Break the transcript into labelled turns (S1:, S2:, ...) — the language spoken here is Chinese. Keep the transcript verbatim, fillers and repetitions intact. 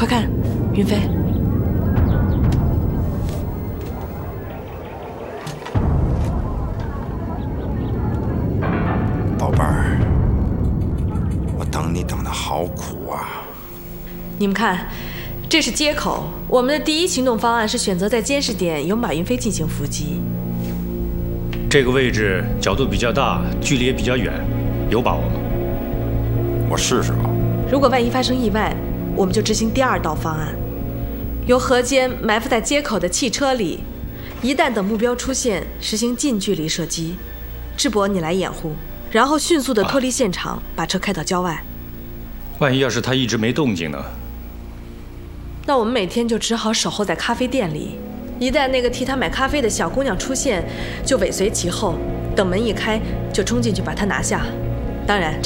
S1: 快看，云飞。
S2: 宝贝儿，我等你等得好苦啊！
S1: 你们看，这是接口。我们的第一行动方案是选择在监视点由马云飞进行伏击。
S3: 这个位置角度比较大，距离也比较远，有把握吗？
S2: 我试试吧。
S1: 如果万一发生意外，我们就执行第二道方案，由何坚埋伏在接口的汽车里，一旦等目标出现，实行近距离射击。智博，你来掩护，然后迅速地脱离现场，啊、把车开到郊外。
S3: 万一要是他一直没动静呢？
S1: 那我们每天就只好守候在咖啡店里，一旦那个替他买咖啡的小姑娘出现，就尾随其后，等门一开就冲进去把她拿下。当然。